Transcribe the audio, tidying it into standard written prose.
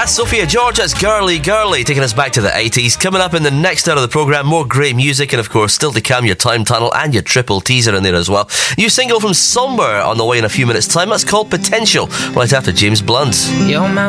That's Sophia George, that's Girly Girly, taking us back to the 80s. Coming up in the next hour of the programme, more great music, and of course, still to come, your Time Tunnel and your triple teaser in there as well. New single from Somber on the way in a few minutes' time. That's called Potential, right after James Blunt. You're my